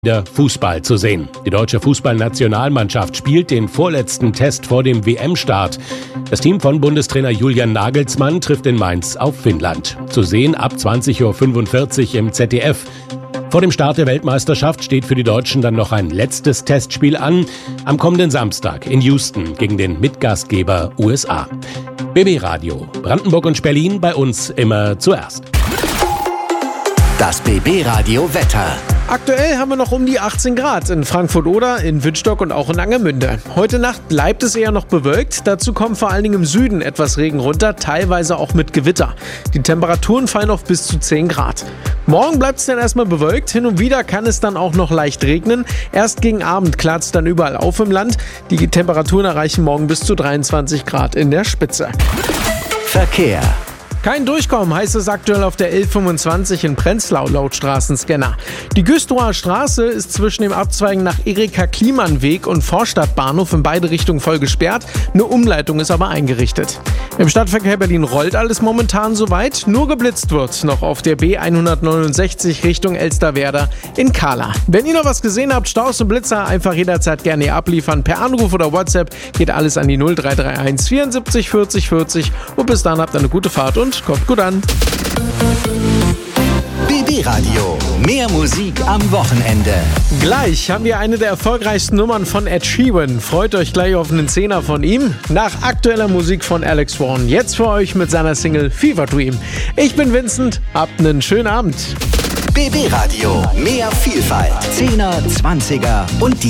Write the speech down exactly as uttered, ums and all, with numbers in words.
Wieder Fußball zu sehen. Die deutsche Fußballnationalmannschaft spielt den vorletzten Test vor dem W M-Start. Das Team von Bundestrainer Julian Nagelsmann trifft in Mainz auf Finnland. Zu sehen ab zwanzig Uhr fünfundvierzig im Z D F. Vor dem Start der Weltmeisterschaft steht für die Deutschen dann noch ein letztes Testspiel an. Am kommenden Samstag in Houston gegen den Mitgastgeber U S A. B B Radio. Brandenburg und Berlin bei uns immer zuerst. Das B B Radio Wetter. Aktuell haben wir noch um die achtzehn Grad in Frankfurt-Oder, in Wittstock und auch in Angermünde. Heute Nacht bleibt es eher noch bewölkt. Dazu kommt vor allen Dingen im Süden etwas Regen runter, teilweise auch mit Gewitter. Die Temperaturen fallen auf bis zu zehn Grad. Morgen bleibt es dann erstmal bewölkt. Hin und wieder kann es dann auch noch leicht regnen. Erst gegen Abend klart es dann überall auf im Land. Die Temperaturen erreichen morgen bis zu dreiundzwanzig Grad in der Spitze. Verkehr. Kein Durchkommen heißt es aktuell auf der L fünfundzwanzig in Prenzlau laut Straßenscanner. Die Güstrower Straße ist zwischen dem Abzweigen nach Erika-Kliemann-Weg und Vorstadtbahnhof in beide Richtungen voll gesperrt. Eine Umleitung ist aber eingerichtet. Im Stadtverkehr Berlin rollt alles momentan soweit. Nur geblitzt wird noch auf der B hundertneunundsechzig Richtung Elsterwerda in Kahla. Wenn ihr noch was gesehen habt, Staus und Blitzer, einfach jederzeit gerne hier abliefern. Per Anruf oder WhatsApp geht alles an die null drei drei eins vierundsiebzig vierzig vierzig. Und bis dann habt ihr eine gute Fahrt und kommt gut an. B B Radio. Mehr Musik am Wochenende. Gleich haben wir eine der erfolgreichsten Nummern von Ed Sheeran. Freut euch gleich auf einen Zehner von ihm. Nach aktueller Musik von Alex Warren. Jetzt für euch mit seiner Single Fever Dream. Ich bin Vincent. Habt einen schönen Abend. B B Radio. Mehr Vielfalt. Zehner, Zwanziger und die